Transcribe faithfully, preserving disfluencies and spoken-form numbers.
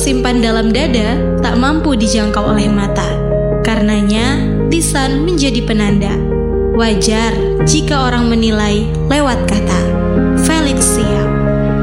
tersimpan dalam dada tak mampu dijangkau oleh mata. Karenanya, lisan menjadi penanda. Wajar jika orang menilai lewat kata. Felix Siap.